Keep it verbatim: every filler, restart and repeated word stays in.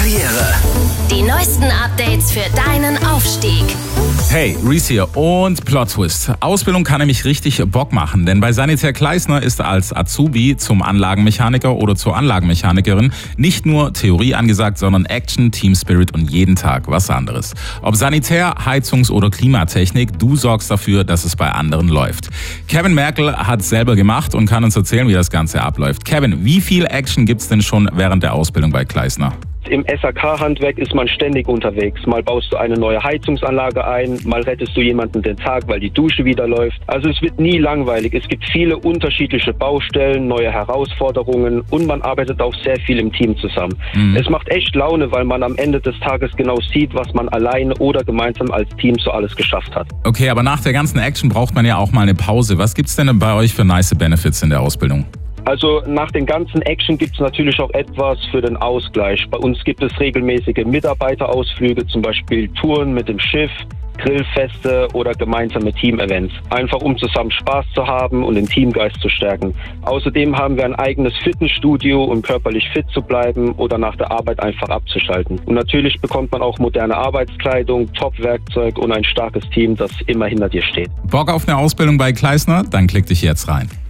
Karriere. Die neuesten Updates für deinen Aufstieg. Hey, Reese hier und Plot Twist. Ausbildung kann nämlich richtig Bock machen, denn bei Sanitär Gleisner ist als Azubi zum Anlagenmechaniker oder zur Anlagenmechanikerin nicht nur Theorie angesagt, sondern Action, Team Spirit und jeden Tag was anderes. Ob Sanitär, Heizungs- oder Klimatechnik, du sorgst dafür, dass es bei anderen läuft. Kevin Merkel hat es selber gemacht und kann uns erzählen, wie das Ganze abläuft. Kevin, wie viel Action gibt's denn schon während der Ausbildung bei Gleisner? Im S A K-Handwerk ist man ständig unterwegs. Mal baust du eine neue Heizungsanlage ein, mal rettest du jemanden den Tag, weil die Dusche wieder läuft. Also es wird nie langweilig. Es gibt viele unterschiedliche Baustellen, neue Herausforderungen und man arbeitet auch sehr viel im Team zusammen. Mhm. Es macht echt Laune, weil man am Ende des Tages genau sieht, was man alleine oder gemeinsam als Team so alles geschafft hat. Okay, aber nach der ganzen Action braucht man ja auch mal eine Pause. Was gibt's denn bei euch für nice Benefits in der Ausbildung? Also nach den ganzen Action gibt es natürlich auch etwas für den Ausgleich. Bei uns gibt es regelmäßige Mitarbeiterausflüge, zum Beispiel Touren mit dem Schiff, Grillfeste oder gemeinsame Team-Events. Einfach um zusammen Spaß zu haben und den Teamgeist zu stärken. Außerdem haben wir ein eigenes Fitnessstudio, um körperlich fit zu bleiben oder nach der Arbeit einfach abzuschalten. Und natürlich bekommt man auch moderne Arbeitskleidung, Top-Werkzeug und ein starkes Team, das immer hinter dir steht. Bock auf eine Ausbildung bei Gleisner? Dann klick dich jetzt rein.